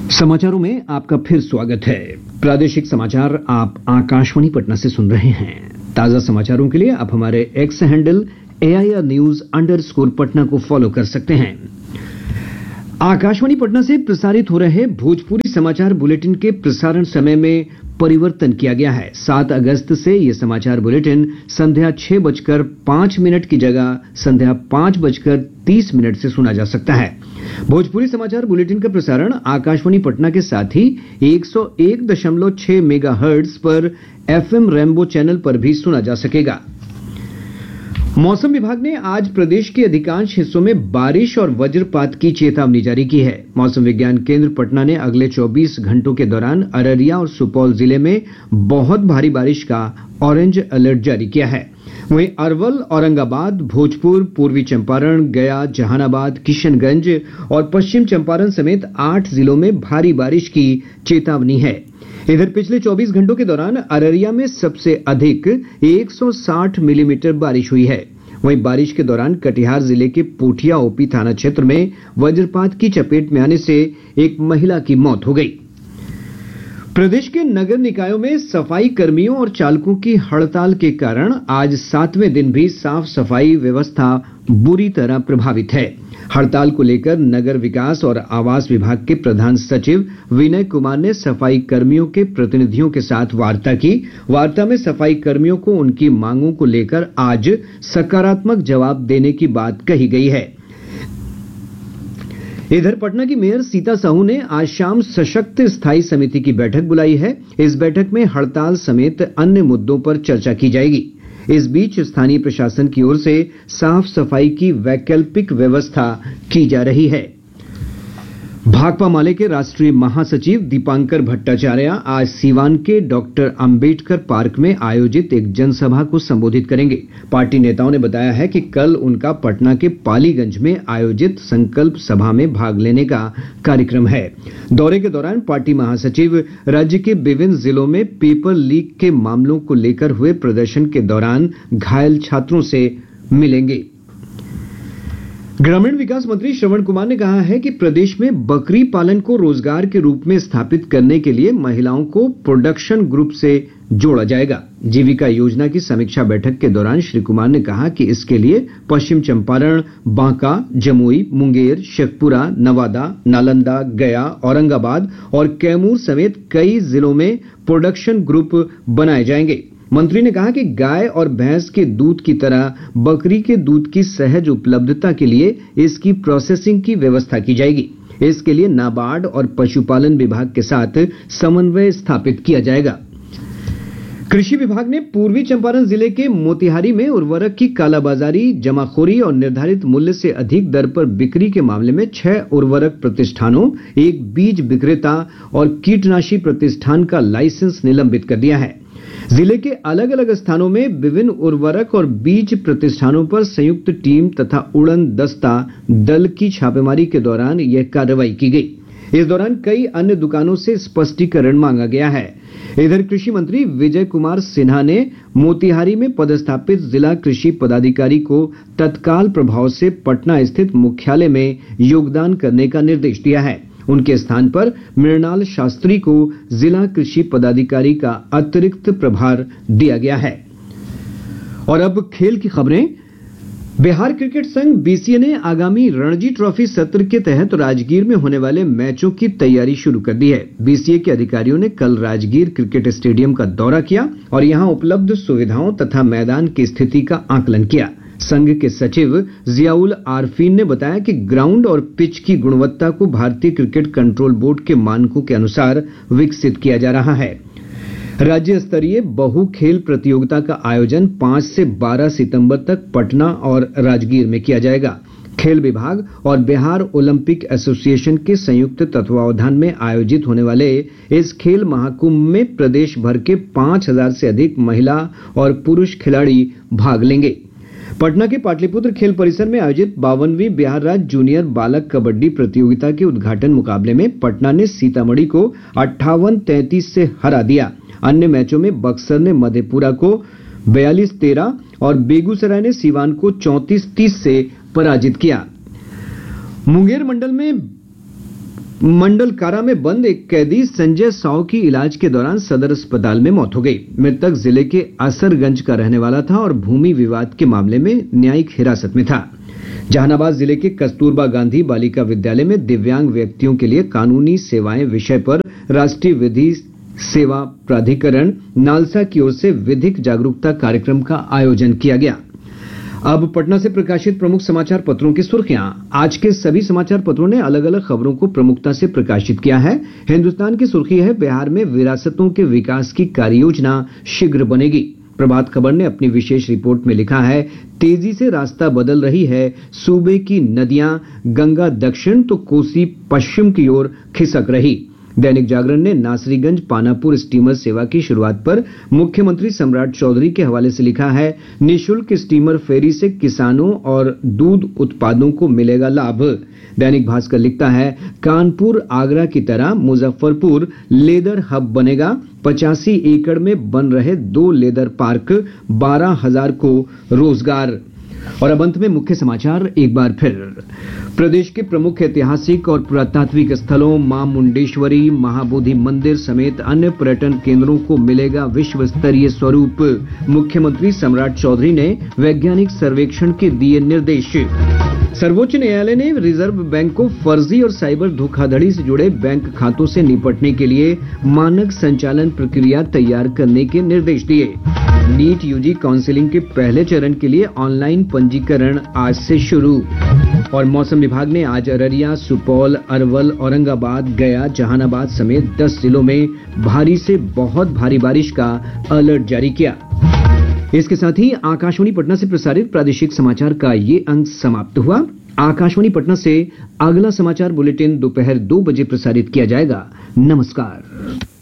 समाचारों में आपका फिर स्वागत है। प्रादेशिक समाचार आप आकाशवाणी पटना से सुन रहे हैं। ताजा समाचारों के लिए आप हमारे एक्स हैंडल AIR_News_पटना को फॉलो कर सकते हैं। आकाशवाणी पटना से प्रसारित हो रहे भोजपुरी समाचार बुलेटिन के प्रसारण समय में परिवर्तन किया गया है। 7 अगस्त से ये समाचार बुलेटिन संध्या 6:05 की जगह संध्या 5:30 से सुना जा सकता है। भोजपुरी समाचार बुलेटिन का प्रसारण आकाशवाणी पटना के साथ ही 101.6 मेगाहर्ट्ज पर FM रेनबो चैनल पर भी सुना जा सकेगा। मौसम विभाग ने आज प्रदेश के अधिकांश हिस्सों में बारिश और वज्रपात की चेतावनी जारी की है। मौसम विज्ञान केंद्र पटना ने अगले 24 घंटों के दौरान अररिया और सुपौल जिले में बहुत भारी बारिश का ऑरेंज अलर्ट जारी किया है। वहीं अरवल, औरंगाबाद, भोजपुर, पूर्वी चंपारण, गया, जहानाबाद, किशनगंज और पश्चिम चंपारण समेत 8 जिलों में भारी बारिश की चेतावनी है। इधर पिछले 24 घंटों के दौरान अररिया में सबसे अधिक 160 मिलीमीटर बारिश हुई है। वहीं बारिश के दौरान कटिहार जिले के पोठिया ओपी थाना क्षेत्र में वज्रपात की चपेट में आने से एक महिला की मौत हो गई। प्रदेश के नगर निकायों में सफाई कर्मियों और चालकों की हड़ताल के कारण आज 7वें दिन भी साफ सफाई व्यवस्था बुरी तरह प्रभावित है। हड़ताल को लेकर नगर विकास और आवास विभाग के प्रधान सचिव विनय कुमार ने सफाई कर्मियों के प्रतिनिधियों के साथ वार्ता की। वार्ता में सफाई कर्मियों को उनकी मांगों को लेकर आज सकारात्मक जवाब देने की बात कही गई है। इधर पटना की मेयर सीता साहू ने आज शाम सशक्त स्थायी समिति की बैठक बुलाई है। इस बैठक में हड़ताल समेत अन्य मुद्दों पर चर्चा की जाएगी। इस बीच स्थानीय प्रशासन की ओर से साफ सफाई की वैकल्पिक व्यवस्था की जा रही है। भाकपा माले के राष्ट्रीय महासचिव दीपांकर भट्टाचार्य आज सीवान के डॉक्टर अंबेडकर पार्क में आयोजित एक जनसभा को संबोधित करेंगे। पार्टी नेताओं ने बताया है कि कल उनका पटना के पालीगंज में आयोजित संकल्प सभा में भाग लेने का कार्यक्रम है। दौरे के दौरान पार्टी महासचिव राज्य के विभिन्न जिलों में पेपर लीक के मामलों को लेकर हुए प्रदर्शन के दौरान घायल छात्रों से मिलेंगे। ग्रामीण विकास मंत्री श्रवण कुमार ने कहा है कि प्रदेश में बकरी पालन को रोजगार के रूप में स्थापित करने के लिए महिलाओं को प्रोडक्शन ग्रुप से जोड़ा जाएगा। जीविका योजना की समीक्षा बैठक के दौरान श्री कुमार ने कहा कि इसके लिए पश्चिम चंपारण, बांका, जमुई, मुंगेर, शेखपुरा, नवादा, नालंदा, गया, औरंगाबाद और कैमूर समेत कई जिलों में प्रोडक्शन ग्रुप बनाए जाएंगे। मंत्री ने कहा कि गाय और भैंस के दूध की तरह बकरी के दूध की सहज उपलब्धता के लिए इसकी प्रोसेसिंग की व्यवस्था की जाएगी। इसके लिए नाबार्ड और पशुपालन विभाग के साथ समन्वय स्थापित किया जाएगा। कृषि विभाग ने पूर्वी चंपारण जिले के मोतिहारी में उर्वरक की कालाबाजारी, जमाखोरी और निर्धारित मूल्य से अधिक दर पर बिक्री के मामले में 6 उर्वरक प्रतिष्ठानों, 1 बीज विक्रेता और कीटनाशी प्रतिष्ठान का लाइसेंस निलंबित कर दिया है। जिले के अलग अलग स्थानों में विभिन्न उर्वरक और बीज प्रतिष्ठानों पर संयुक्त टीम तथा उड़न दस्ता दल की छापेमारी के दौरान यह कार्रवाई की गई। इस दौरान कई अन्य दुकानों से स्पष्टीकरण मांगा गया है। इधर कृषि मंत्री विजय कुमार सिन्हा ने मोतिहारी में पदस्थापित जिला कृषि पदाधिकारी को तत्काल प्रभाव से पटना स्थित मुख्यालय में योगदान करने का निर्देश दिया है। उनके स्थान पर मृणाल शास्त्री को जिला कृषि पदाधिकारी का अतिरिक्त प्रभार दिया गया है। और अब खेल की खबरें। बिहार क्रिकेट संघ BCA ने आगामी रणजी ट्रॉफी सत्र के तहत राजगीर में होने वाले मैचों की तैयारी शुरू कर दी है। BCA के अधिकारियों ने कल राजगीर क्रिकेट स्टेडियम का दौरा किया और यहां उपलब्ध सुविधाओं तथा मैदान की स्थिति का आकलन किया। संघ के सचिव जियाउल आरफीन ने बताया कि ग्राउंड और पिच की गुणवत्ता को भारतीय क्रिकेट कंट्रोल बोर्ड के मानकों के अनुसार विकसित किया जा रहा है। राज्य स्तरीय बहु खेल प्रतियोगिता का आयोजन 5 से 12 सितंबर तक पटना और राजगीर में किया जाएगा। खेल विभाग और बिहार ओलंपिक एसोसिएशन के संयुक्त तत्वावधान में आयोजित होने वाले इस खेल महाकुंभ में प्रदेश भर के 5000 से अधिक महिला और पुरुष खिलाड़ी भाग लेंगे। पटना के पाटलिपुत्र खेल परिसर में आयोजित 52वीं बिहार राज्य जूनियर बालक कबड्डी प्रतियोगिता के उद्घाटन मुकाबले में पटना ने सीतामढ़ी को 58-33 से हरा दिया। अन्य मैचों में बक्सर ने मधेपुरा को 42-13 और बेगूसराय ने सीवान को 34-30 से पराजित किया। मुंगेर मंडल में मंडल कारा में बंद एक कैदी संजय साव की इलाज के दौरान सदर अस्पताल में मौत हो गई। मृतक जिले के असरगंज का रहने वाला था और भूमि विवाद के मामले में न्यायिक हिरासत में था। जहानाबाद जिले के कस्तूरबा गांधी बालिका विद्यालय में दिव्यांग व्यक्तियों के लिए कानूनी सेवाएं विषय पर राष्ट्रीय विधि सेवा प्राधिकरण नालसा की ओर से विधिक जागरूकता कार्यक्रम का आयोजन किया गया। अब पटना से प्रकाशित प्रमुख समाचार पत्रों की सुर्खियां। आज के सभी समाचार पत्रों ने अलग अलग खबरों को प्रमुखता से प्रकाशित किया है। हिंदुस्तान की सुर्खी है, बिहार में विरासतों के विकास की कार्ययोजना शीघ्र बनेगी। प्रभात खबर ने अपनी विशेष रिपोर्ट में लिखा है, तेजी से रास्ता बदल रही है सूबे की नदियां, गंगा दक्षिण तो कोसी पश्चिम की ओर खिसक रही। दैनिक जागरण ने नासरीगंज पानापुर स्टीमर सेवा की शुरुआत पर मुख्यमंत्री सम्राट चौधरी के हवाले से लिखा है, निःशुल्क स्टीमर फेरी से किसानों और दूध उत्पादों को मिलेगा लाभ। दैनिक भास्कर लिखता है, कानपुर आगरा की तरह मुजफ्फरपुर लेदर हब बनेगा। 85 एकड़ में बन रहे 2 लेदर पार्क, 12,000 को रोजगार। और अब अंत में मुख्य समाचार एक बार फिर। प्रदेश के प्रमुख ऐतिहासिक और पुरातात्विक स्थलों मां मुंडेश्वरी, महाबोधि मंदिर समेत अन्य पर्यटन केंद्रों को मिलेगा विश्व स्तरीय स्वरूप। मुख्यमंत्री सम्राट चौधरी ने वैज्ञानिक सर्वेक्षण के दिए निर्देश। सर्वोच्च न्यायालय ने रिजर्व बैंक को फर्जी और साइबर धोखाधड़ी से जुड़े बैंक खातों से निपटने के लिए मानक संचालन प्रक्रिया तैयार करने के निर्देश दिए। नीट यूजी काउंसिलिंग के पहले चरण के लिए ऑनलाइन पंजीकरण आज से शुरू। और मौसम विभाग ने आज अररिया, सुपौल, अरवल, औरंगाबाद, गया, जहानाबाद समेत 10 जिलों में भारी से बहुत भारी बारिश का अलर्ट जारी किया। इसके साथ ही आकाशवाणी पटना से प्रसारित प्रादेशिक समाचार का ये अंक समाप्त हुआ। आकाशवाणी पटना से अगला समाचार बुलेटिन दोपहर 2 बजे प्रसारित किया जाएगा। नमस्कार।